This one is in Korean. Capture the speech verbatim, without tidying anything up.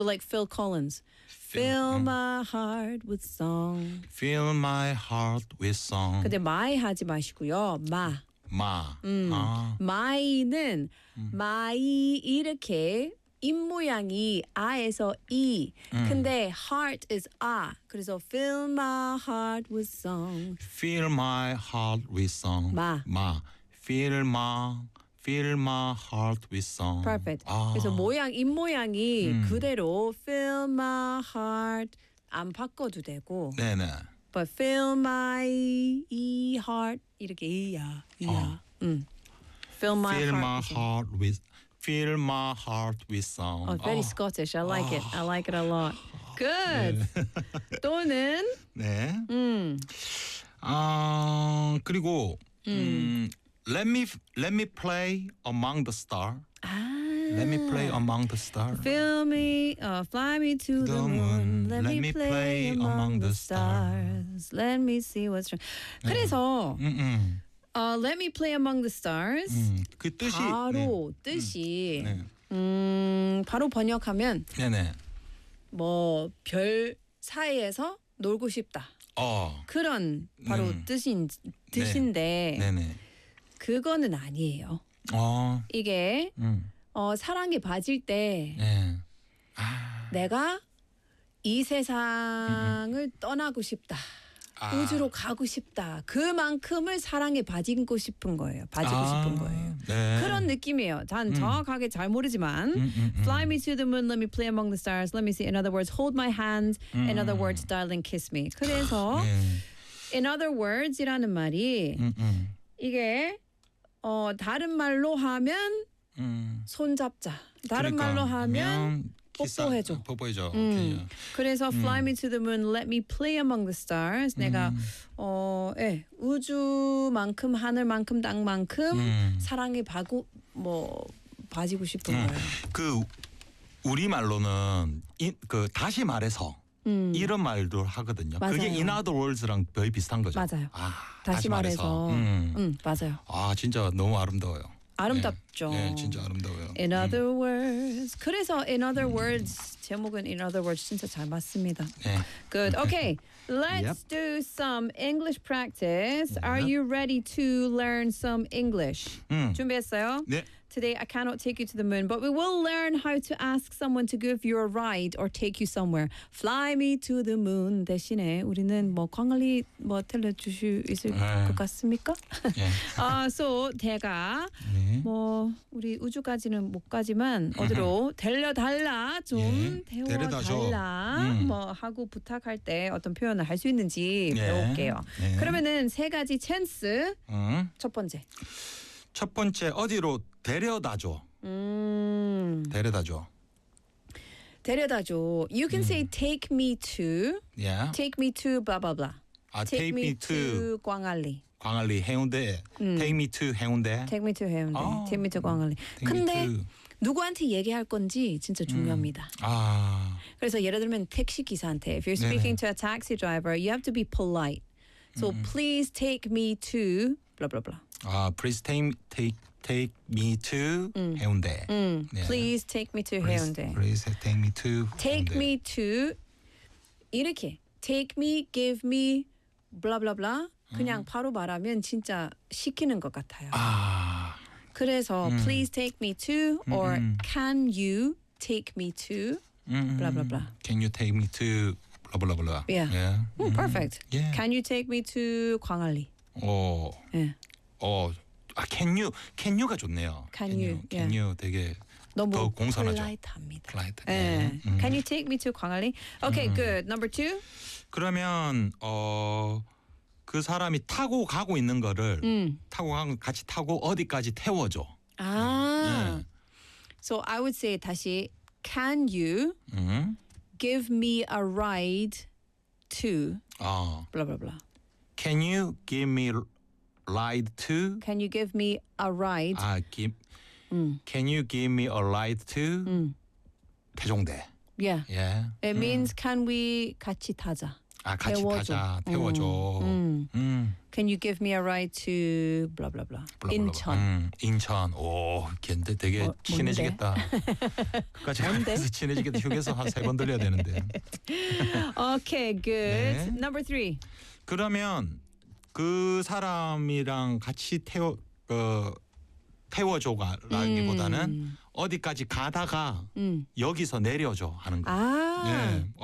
like Phil Collins. Fill my heart with song. Fill my heart with song. 근데 my 하지 마시고요. 마. 마. 음. 아. my는 my 이렇게 입 모양이 아에서 이. 음. 근데 heart is 아. 그래서 fill my heart with song. Fill my heart with song. 마. 마. Fill my Fill my heart with song. Perfect. 아. 그래서 모양 입 모양이 음. 그대로 fill my heart 안 바꿔도 되고. 네네. But fill my e heart 이렇게 이야 이야. 어. 음. Fill my Fill heart. my with song. heart with Fill my heart with song. Oh, very 어. Scottish. I like it. I like it a lot. Good. 또는 네. 음. 아 그리고 음. Let me Let me play among the stars. 아. Let me play among the stars. Fill me, uh, fly me to the, The moon. moon. Let, me play among the stars. Let me see what's wrong. 그래서 음, 음. uh, Let me play among the stars. 음. 그 뜻이 바로 뜻이 네. 음, 바로 번역하면 네. 네네. 뭐 별 사이에서 놀고 싶다. 어. 그런 바로 음. 뜻인 뜻인데 네네. 그거는 아니에요. 어. 이게 음. 어, 사랑에 빠질 때 네. 아. 내가 이 세상을 떠나고 싶다. 아. 우주로 가고 싶다. 그만큼을 사랑에 빠지고 싶은 거예요. 빠지고 아. 싶은 거예요. 네. 그런 느낌이에요. 전 정확하게 잘 모르지만 음, 음, 음. Fly me to the moon, let me play among the stars. Let me see. In other words, hold my hand. In other words, darling, kiss me. 그래서 네. in other words이라는 말이 음, 음. 이게 어, 다른 말로 하면 음. 손잡자. 다른 그러니까, 말로 하면 키스- 뽀뽀해줘. 뽀뽀해줘. 음. 오케이. 그래서 fly me to the moon, let me play among the stars. 내가 음. 어, 예, 우주만큼 하늘만큼 땅만큼 음. 사랑에 바고 뭐 빠지고 싶은 음. 거예요. 그 우리 말로는 이, 그 다시 말해서 음. 이런 말도 하거든요. 맞아요. 그게 in other words랑 거의 비슷한 거죠. 맞아요. 아, 다시, 말해서, 음. 음, 맞아요. 아 진짜 너무 아름다워요. 아름답죠. 네, 네, 진짜 아름다워요. In 음. other words. 그래서 in other words 제목은 in other words 진짜 잘 맞습니다. 네. Good. Okay. Let's Yep. do some English practice. Are Yep. you ready to learn some English? 음. 준비했어요? 네. Today I cannot take you to the moon, but we will learn how to ask someone to give you a ride or take you somewhere. Fly me to the moon 대신에 우리는 뭐 광안리 뭐 들려줄 수 있을 네. 것 같습니까? 네. 아, so 제가 네. 뭐 우리 우주까지는 못 가지만 어디로 데려달라 좀 예, 데려다줘. 데려달라 음. 뭐 하고 부탁할 때 어떤 표현을 할 수 있는지 네. 배울게요. 네. 그러면은 세 가지 찬스. 음. 첫 번째. 첫 번째 어디로 데려다줘. 음. 데려다줘. 데려다줘. You can say take me to. 예. Take me to blah blah blah. 아, Take, me to 광안리. 광안리 해운대. Take me to 해운대. Take me to 해운대. 아. Take me to 광안리. Take me 근데 to. 누구한테 얘기할 건지 진짜 중요합니다. 아. 그래서 예를 들면 택시 기사한테 if you're 네네. speaking to a taxi driver, you have to be polite. So please take me to blah blah blah. 아, please take take take me to 해운대. 음, 네. please take me to Please- 해운대. Please take me to Take 해운대. me to 이렇게 take me, give me, blah blah blah. 그냥 바로 말하면 진짜 시키는 것 같아요. 아. 그래서 please take me to or 음. can you take me to 음, blah blah blah. Can you take me to blah blah blah. Yeah. 예. 음, perfect. 예. Can you take me to 광안리? 어. 예. 어. 아, can you can you가 좋네요. Can you, Can yeah. you 되게 너무 더 공손하죠. polite합니다. polite. 예. 네. 음. Can you take me to 광안리? Okay, good. Number two. 그러면 어. 그 사람이 타고 가고 있는 거를 음. 타고 가고 같이 타고 어디까지 태워줘. 아. 네. So I would say 다시 can you 음. give me a ride to 어. blah blah blah. Can you give me ride to? Can you give me a ride? 아, give. 음. Can you give me a ride to 음. 태종대? Yeah. 예. It means can we 같이 타자. 아 같이 태워줘. 타자. 태워줘. 음. 음. Can you give me a ride to blah blah blah. 블라블라블라. 인천. 음, 인천. 오, 걔인데 되게 뭐, 친해지겠다. 그까지 뭔데? 가서 친해지겠다. 휴게소 한 세 번 들려야 되는데. Okay, good. 네. Number three. 그러면 그 사람이랑 같이 태워 어, 태워줘라기보다는 음. 어디까지 가다가 음. 여기서 내려줘 하는 거. 아. 네.